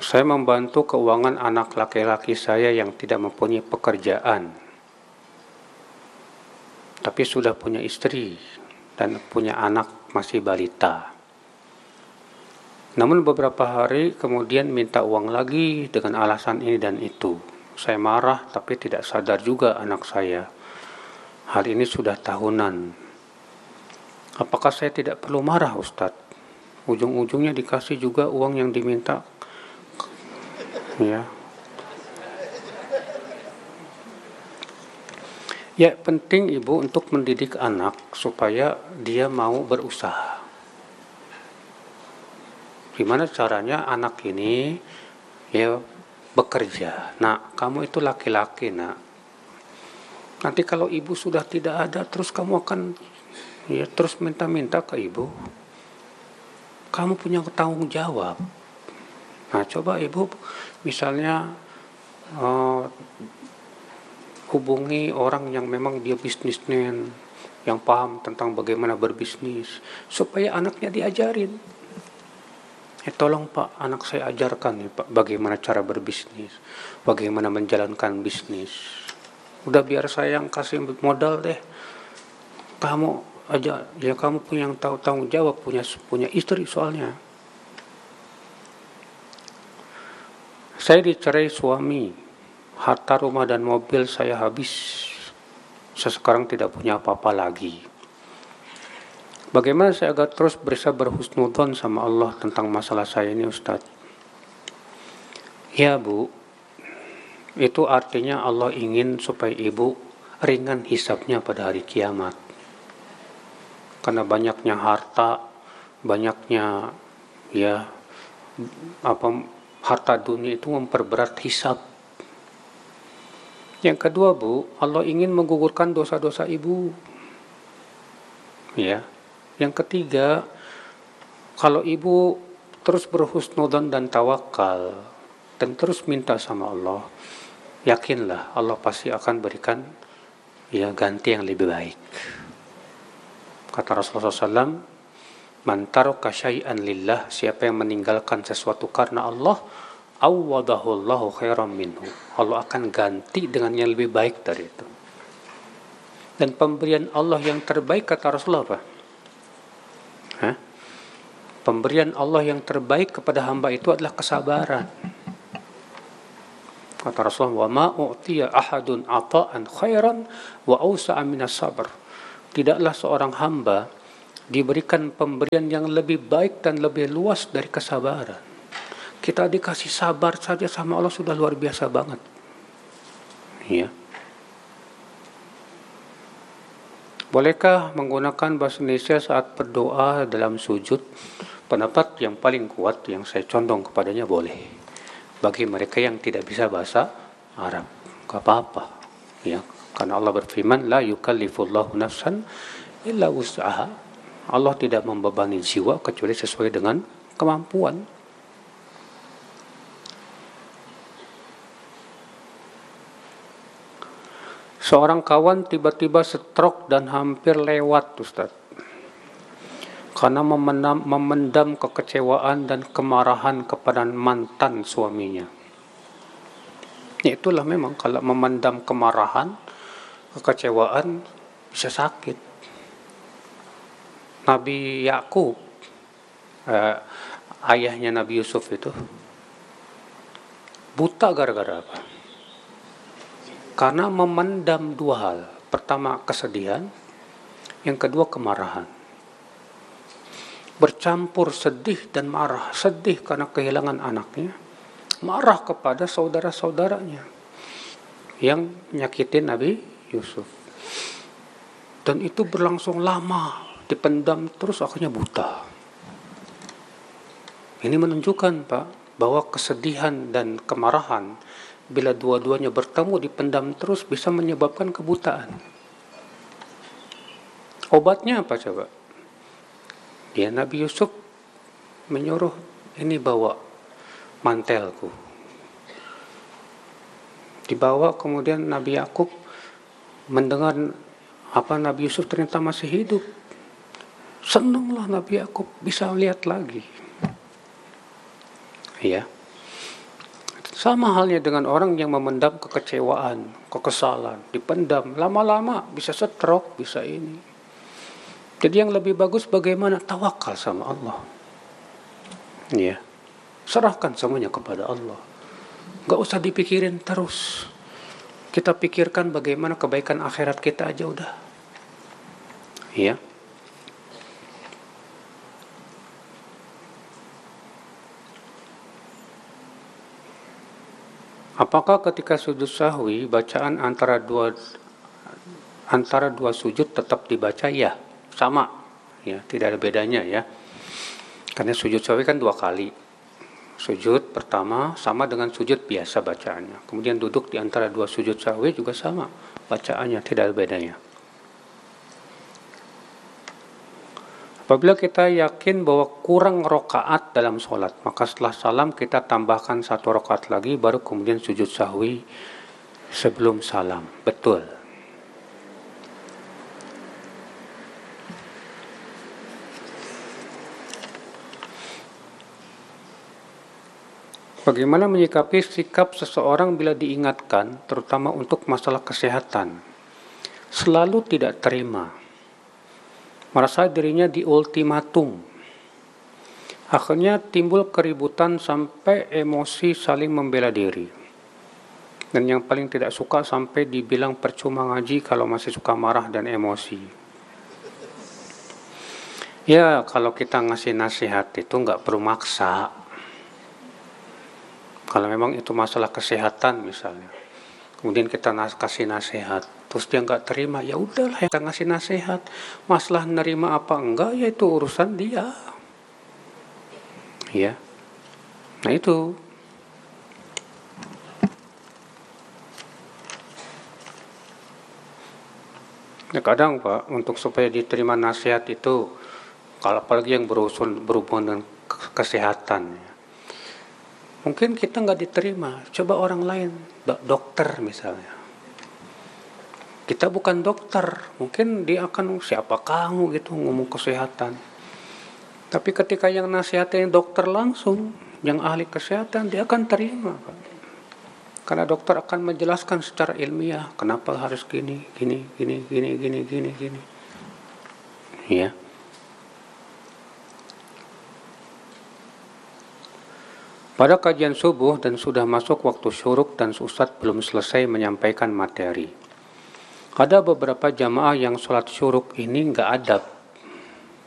Saya membantu keuangan anak laki-laki saya yang tidak mempunyai pekerjaan, tapi sudah punya istri dan punya anak masih balita. Namun beberapa hari kemudian minta uang lagi dengan alasan ini dan itu. Saya marah tapi tidak sadar juga anak saya. Hal ini sudah tahunan. Apakah saya tidak perlu marah, Ustadz? Ujung-ujungnya dikasih juga uang yang diminta. Ya, penting ibu untuk mendidik anak supaya dia mau berusaha. Gimana caranya anak ini ya bekerja. Nak, kamu itu laki-laki, nak. Nanti kalau ibu sudah tidak ada, terus kamu akan ya terus minta-minta ke ibu. Kamu punya tanggung jawab. Nah, coba ibu misalnya hubungi orang yang memang dia bisnismen, yang paham tentang bagaimana berbisnis, supaya anaknya diajarin. Tolong Pak, anak saya ajarkan nih Pak, bagaimana cara berbisnis, bagaimana menjalankan bisnis. Udah biar saya yang kasih modal deh. Kamu aja, ya kamu punya yang tahu tanggung jawab, punya istri soalnya. Saya dicerai suami, harta rumah dan mobil saya habis. Saya sekarang tidak punya apa-apa lagi. Bagaimana saya agar terus bisa berhusnudzon sama Allah tentang masalah saya ini, Ustadz? Ya Bu, itu artinya Allah ingin supaya ibu ringan hisabnya pada hari kiamat. Karena banyaknya harta, banyaknya harta dunia itu memperberat hisab. Yang kedua Bu, Allah ingin menggugurkan dosa-dosa ibu. Ya. Yang ketiga, kalau ibu terus berhusnudzon dan tawakal dan terus minta sama Allah, yakinlah Allah pasti akan berikan ganti yang lebih baik. Kata Rasulullah SAW, man taraka syai'an lillah, siapa yang meninggalkan sesuatu karena Allah, awwadahu Allahu khairan minhu, Allah akan ganti dengan yang lebih baik dari itu. Dan pemberian Allah yang terbaik, kata Rasulullah apa? Pemberian Allah yang terbaik kepada hamba itu adalah kesabaran. Kata Rasulullah, wa ma u'tiya ahadun ata'an khairan wa awsa'a minas sabr. Tidaklah seorang hamba diberikan pemberian yang lebih baik dan lebih luas dari kesabaran. Kita dikasih sabar saja sama Allah sudah luar biasa banget. Ya. Bolehkah menggunakan bahasa Indonesia saat berdoa dalam sujud? Pendapat yang paling kuat yang saya condong kepadanya boleh. Bagi mereka yang tidak bisa bahasa Arab, gak apa-apa. Ya, karena Allah berfirman, la yukallifullahu nafsan illa wus'aha. Allah tidak membebani jiwa kecuali sesuai dengan kemampuan. Seorang kawan tiba-tiba stroke dan hampir lewat, Ustaz. Karena memendam kekecewaan dan kemarahan kepada mantan suaminya. Itulah memang kalau memendam kemarahan, kekecewaan bisa sakit. Nabi Yakub, ayahnya Nabi Yusuf itu buta gara-gara apa? Karena memendam dua hal. Pertama kesedihan, yang kedua kemarahan. Bercampur sedih dan marah. Sedih karena kehilangan anaknya, marah kepada saudara-saudaranya yang nyakitin Nabi Yusuf. Dan itu berlangsung lama, dipendam terus akhirnya buta. Ini menunjukkan Pak, bahwa kesedihan dan kemarahan bila dua-duanya bertemu dipendam terus bisa menyebabkan kebutaan. Obatnya apa coba? Ya, Nabi Yusuf menyuruh, ini bawa mantelku. Dibawa, kemudian Nabi Yakub mendengar Nabi Yusuf ternyata masih hidup. Senanglah Nabi Yakub bisa lihat lagi. Ya. Sama halnya dengan orang yang memendam kekecewaan, kekesalan, dipendam, lama-lama bisa stroke, bisa ini. Jadi yang lebih bagus bagaimana tawakal sama Allah. Ya. Serahkan semuanya kepada Allah. Gak usah dipikirin terus. Kita pikirkan bagaimana kebaikan akhirat kita aja udah. Ya. Apakah ketika sujud sahwi bacaan antara dua sujud tetap dibaca? Ya, sama. Ya, tidak ada bedanya ya. Karena sujud sahwi kan 2 kali. Sujud pertama sama dengan sujud biasa bacaannya. Kemudian duduk di antara 2 sujud sahwi juga sama bacaannya, tidak ada bedanya. Apabila kita yakin bahwa kurang rakaat dalam sholat, maka setelah salam kita tambahkan 1 rakaat lagi, baru kemudian sujud sahwi sebelum salam. Betul. Bagaimana menyikapi sikap seseorang bila diingatkan, terutama untuk masalah kesehatan, selalu tidak terima, merasa dirinya diultimatum. Akhirnya timbul keributan sampai emosi saling membela diri. Dan yang paling tidak suka sampai dibilang percuma ngaji kalau masih suka marah dan emosi. Ya, kalau kita ngasih nasihat itu nggak perlu maksa. Kalau memang itu masalah kesehatan misalnya, kemudian kita kasih nasihat, terus dia nggak terima, ya udahlah kita ngasih nasihat. Masalah nerima apa enggak, ya itu urusan dia. Ya, nah itu. Ya kadang Pak, untuk supaya diterima nasihat itu, kalau apalagi yang berhubungan dengan kesehatan, mungkin kita nggak diterima. Coba orang lain, dokter misalnya. Kita bukan dokter, mungkin dia akan siapa kamu gitu ngomong kesehatan. Tapi ketika yang nasihatnya dokter langsung, yang ahli kesehatan, dia akan terima, Pak. Karena dokter akan menjelaskan secara ilmiah kenapa harus gini. Ya. Pada kajian subuh dan sudah masuk waktu syuruk dan Ustadz belum selesai menyampaikan materi. Ada beberapa jamaah yang sholat syuruk ini nggak adab.